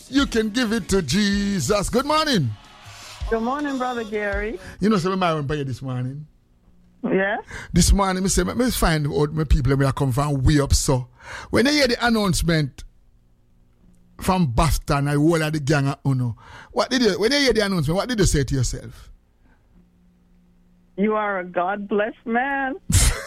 You can give it to Jesus. Good morning. Good morning, Brother Gary. You know, so I went this morning. Yeah? This morning, I say, me find out my people where I come from way up so. When I hear the announcement from Boston, I whole of the gang at Uno. When you hear the announcement, what did you say to yourself? You are a God-blessed man.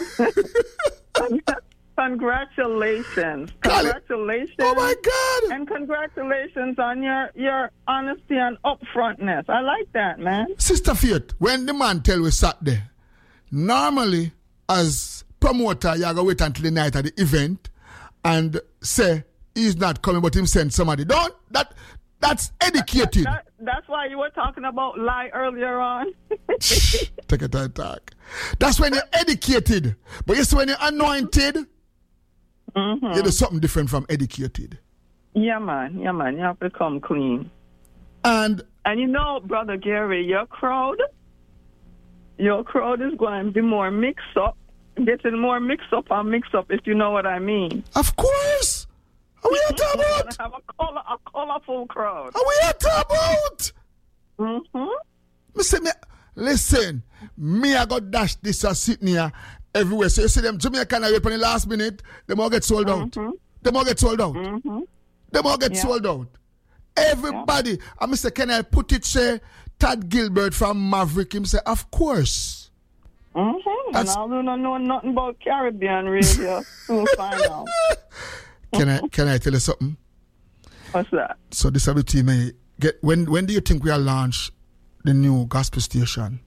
Congratulations. Congratulations. Oh, my God. And congratulations on your honesty and upfrontness. I like that, man. Sister Faith, when the man tell we sat there, normally, as promoter, you go wait until the night of the event and say he's not coming, but him send somebody. That's educated. That's why you were talking about lie earlier on. Take a time talk. That's when you're educated. But you see, when you're anointed, you do something different from educated. Yeah, man. You have to come clean. And you know, Brother Gary, your crowd is going to be more mixed up, getting more mixed up, if you know what I mean. Of course. Are we talking about? Have a colorful crowd. Are we talking about? Listen, I got dash this sitting here everywhere. So you see them Jamaican are in the last minute, them all get sold out. Them all get sold out. Them all get sold out. Everybody. I say, can I put it, say, Tad Gilbert from Maverick, him say, of course. And I don't know nothing about Caribbean radio. We'll find out. Can I tell you something? What's that? So this other team when do you think we'll launch the new gospel station?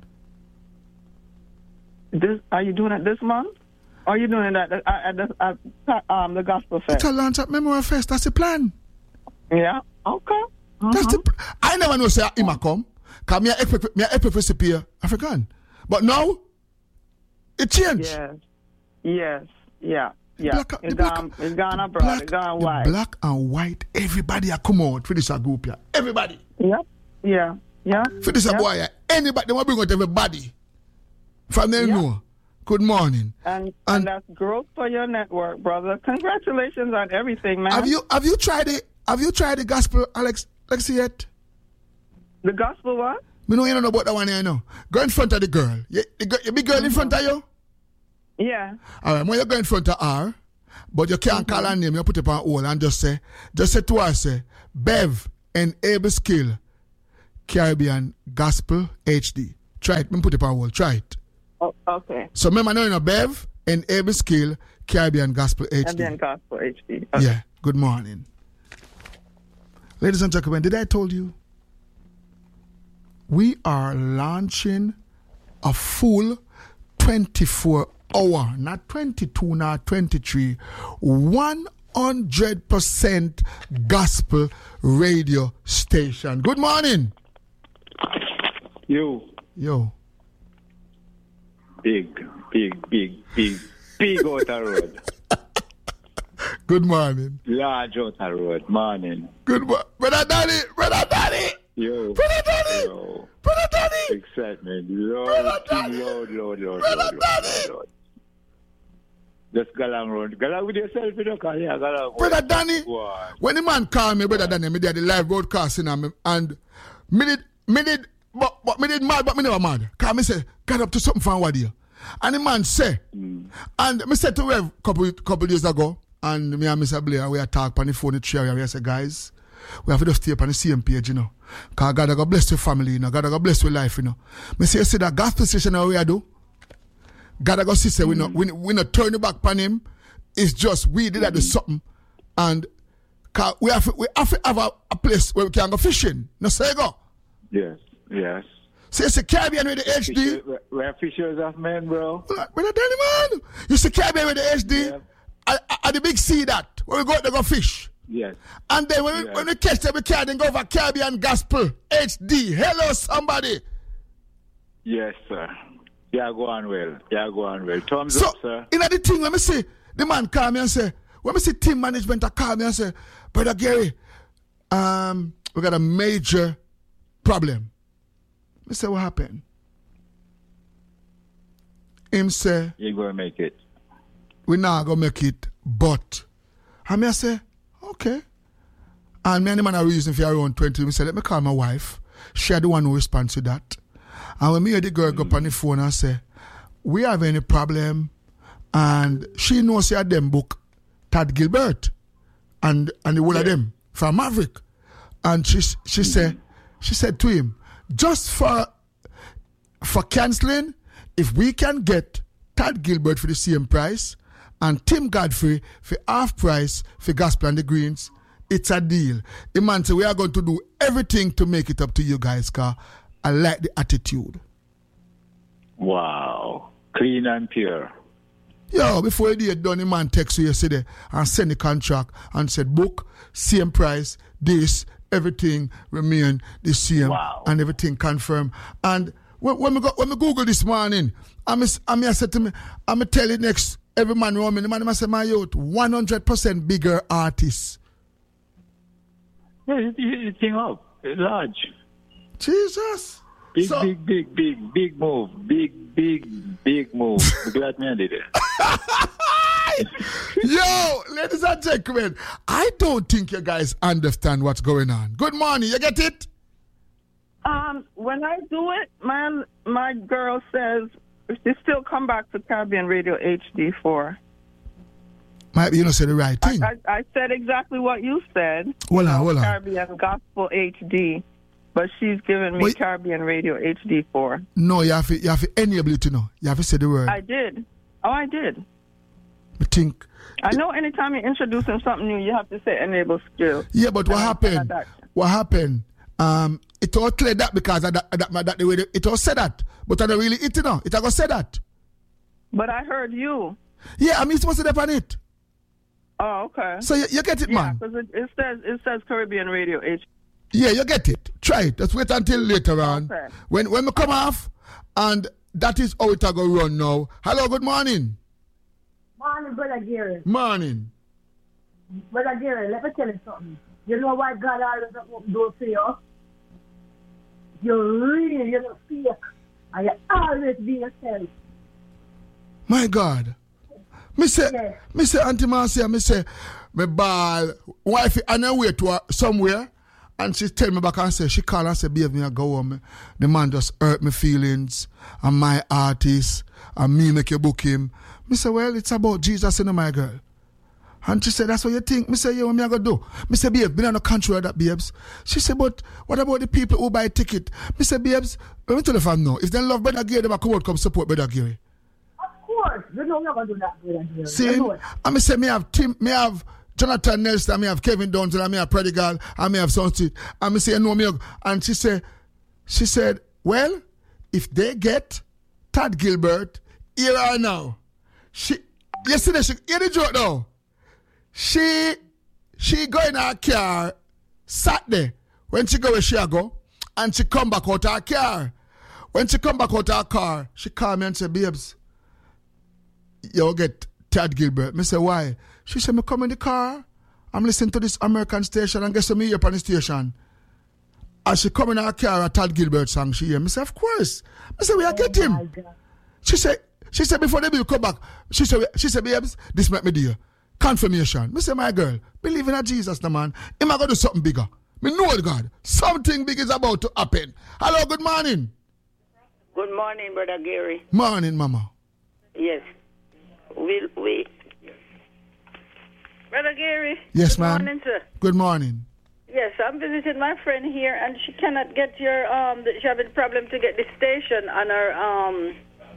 Are you doing it this month? Or are you doing it at the gospel fest? It's a launch at Memorial Fest. That's the plan. Yeah. Okay. That's I never know say him a come. Cause me expect recipe African. But now it changed. Yes. Yeah. It's gone abroad. It's gone white. Black and white. Everybody are come out for this group here. Everybody. Yep. Yeah. For this boy here. Anybody they want to bring out everybody. From there know. Good morning. And that's growth for your network, brother. Congratulations on everything, man. Have you tried it? Have you tried the gospel, Alexi, yet? The gospel what? Me know you don't know about that one here, know. Go in front of the girl. You big girl in front of you? Yeah. All right, when you go in front of her, but you can't call her name, you put it on hold and just say to her, say, Bev and Able Skill, Caribbean Gospel HD. Try it. Me put it on hold. Try it. Oh, okay. So remember now, Bev and Able Skill, Caribbean Gospel HD. Caribbean Gospel HD. Okay. Yeah. Good morning. Ladies and gentlemen, did I told you? We are launching a full 24-hour, not 22, not 23, 100% gospel radio station. Good morning. Yo. Big outer road. Good morning. Large outer road. Morning. Good morning. Brother Danny. Yo. Brother Danny. Excitement. Loud. Just go along road. Go along with yourself, you know, cause yeah, go along. Brother Danny, when the man called me, Brother Danny, me did the live broadcasting and me did mad, but me never mad. Cause me say, got up to something from what here. And the man say, and me said to Rev couple days ago, and me and Mr. Blair, we are talking on the phone, the chair, and we say, guys, we have to just stay up on the same page, you know. Because God will bless your family, you know. God will bless your life, you know. Me say, you see that gospel station how we are do? God will say, we not turn back on him. It's just we did that do something. And we have to have a place where we can go fishing. No say go. Yes. So you see Caribbean with the HD. We're fishers of men, bro. We're not telling man. You see Caribbean with the HD. Yeah. At the big sea that where we go to go fish. Yes. And then when we catch them, we can then go over Caribbean Gospel HD. Hello, somebody. Yes, sir. Yeah, go on well. Thumbs up, sir. In the thing, when me see the man call me and say, when me see team management call me and say, Brother Gary, we got a major problem. I say, what happened? Him say, you gonna make it. We not gonna make it, but I say, okay. And me and the man are reason for around 20. We said, let me call my wife. She had the one who responds to that. And when me and the girl go up on the phone and say, we have any problem? And she knows she had them book Tad Gilbert and the one of them from Maverick. And she said to him, just for cancelling, if we can get Tad Gilbert for the same price and Tim Godfrey for half price for Gospel and the Greens, it's a deal. The man said, we are going to do everything to make it up to you guys, because I like the attitude. Wow. Clean and pure. Yo, before the day done, the man text you yesterday and send the contract and said, book, same price, this, everything remain the same. Wow. And everything confirmed. And when me Google this morning, I said to me, I'm going to tell you next, every man around me, the man say, my youth, 100% bigger artist. Yeah, you think up. Large. Jesus. Big move. Big move. I'm glad me I did it. Yo, ladies and gentlemen, I don't think you guys understand what's going on. Good morning, you get it? When I do it, my girl says she still come back to Caribbean Radio HD4. You don't say the right thing. I said exactly what you said. Hold on. Caribbean Gospel HD, but she's giving me Caribbean Radio HD4. No, you have to enable it to know. You have to say the word. I did. I did. I know anytime you're introducing something new, you have to say enable skill. Yeah, but what happened? It all cleared that because that the way it all said that. But I don't really it you know. It all said that. But I heard you. Yeah, I mean supposed to depend on it. Oh, okay. So you get it, man. Yeah, because it says Caribbean Radio H. Yeah, you get it. Try it. Just wait until later on. Okay. When we come off, and that is how it go run now. Hello, good morning. Morning, Brother Gary. Morning. Brother Gary, let me tell you something. You know why God always open doors for you? You're not fake. And you always be yourself. My God. Me say, Auntie Marcia, me ball, wife, and I wait to her somewhere, and she tell me back and say, she call and say, babe, me I go home. The man just hurt my feelings, and my artist, and me make you book him. Me say, well, it's about Jesus, you know, my girl. And she said, that's what you think? Me say, yeah, what me I go do? Me say, babe, me not no control of that, babes. She said, but what about the people who buy ticket? Me say, babes, let me tell you if I know. If they love Brother Gary, they come out, come support Brother Gary. You know we're going to do that, Brother Gary. See, I say, me have Jonathan Nelson, me have Kevin Downton, and me have Prodigal, and me have Sunstead. And me say, no, me have, and she said, well, if they get Tad Gilbert, here or now. Yesterday, she hear the joke now. She go in her car Saturday when she go where she go, and she come back out her car. When she come back out her car, she call me and say, babes, you get Tad Gilbert. Me say, why? She said, me come in the car, I'm listening to this American station, and guess what me here on the station? As she come in her car, a Tad Gilbert song she hear. Me say, of course. Me say, we are get him. She said before the bill come back, she said, babes, this make me dear. Confirmation. Me say, my girl, believe in a Jesus, the man. He might go do something bigger. Me know it, God. Something big is about to happen. Hello, good morning. Good morning, Brother Gary. Morning, Mama. Yes. We. Brother Gary. Yes, good ma'am. Good morning, sir. Good morning. Yes, I'm visiting my friend here, and she cannot get your she having a problem to get the station on her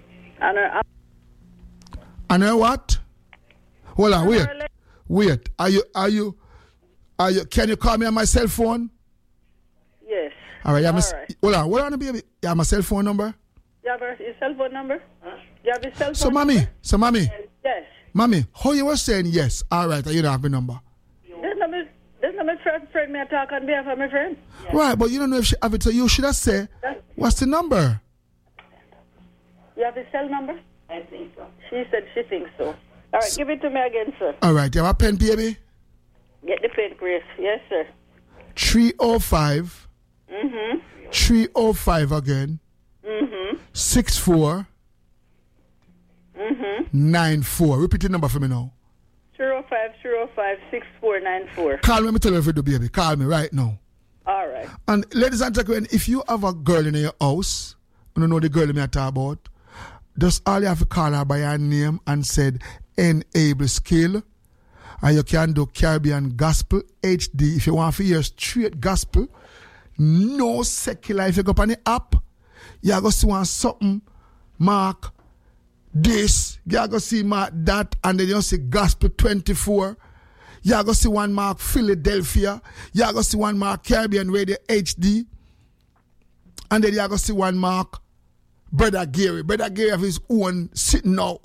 On her what? Hold on, wait. Are you? Can you call me on my cell phone? Yes. All right. All Hold on, baby. You have my cell phone number? You have your cell phone number? You have your cell phone So, mommy. Yes. Mommy, how you were saying yes? All right, you don't have my number. There's not my friend me talk on behalf of my friend. Yes. Right, but you don't know if she have it, so you should have said, what's the number? You have his cell number? I think so. She said she thinks so. All right, give it to me again, sir. All right, you have a pen, baby? Get the pen, Grace. Yes, sir. 305. 305 again. 64. 94. Repeat the number for me now. 305 305-305-6494. Call me, let me tell you if you do, baby. Call me right now. All right. And ladies and gentlemen, if you have a girl in your house, you don't know the girl I talk about, just all you have to call her by her name and said Enable Skill. And you can do Caribbean Gospel HD. If you want to hear straight gospel, no secular. If you go up on the app, you're going to see one something, mark this, you're going to see mark that, and then you see Gospel 24. You're going to see one mark Philadelphia. You're going to see one mark Caribbean Radio HD. And then you're going to see one mark Brother Gary. Brother Gary have his own sitting now.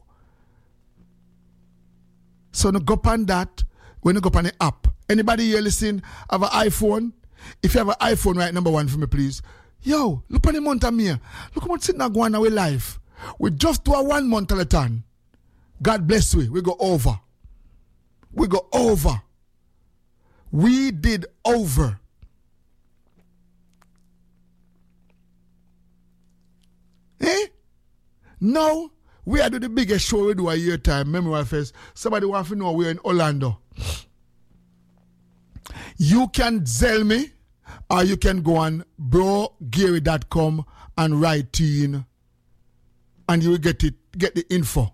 So no go up on that when you go up on the app. Anybody here listen have an iPhone? If you have an iPhone, write number 1 for me, please. Yo, look on the month of May. Look how much sitting going on with life. We just do a 1 month at a time. God bless we. We go over. We go over. We did over. Eh? No. We are doing the biggest show we do a year time. Memory Fest. Somebody want to know we're in Orlando. You can Zell me or you can go on brogary.com and write in and you will get the info.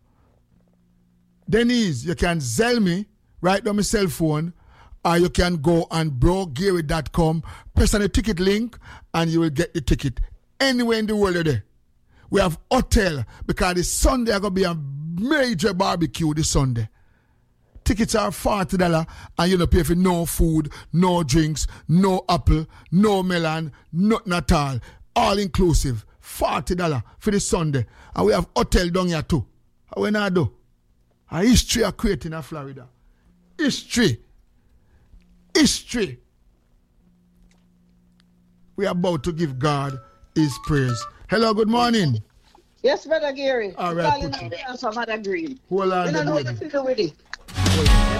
Denise, you can Zell me, write on my cell phone, or you can go on brogary.com, press on the ticket link and you will get the ticket. Anywhere in the world you're there. We have hotel because this Sunday is going to be a major barbecue this Sunday. Tickets are $40 and you don't pay for no food, no drinks, no apple, no melon, nothing at all. All inclusive. $40 for this Sunday. And we have hotel down here too. How we not do? A history are creating in Florida. History. History. We are about to give God his praise. Hello, good morning. Yes, Brother Gary. All right, put Mother Green. hold on. You don't know what to do with it.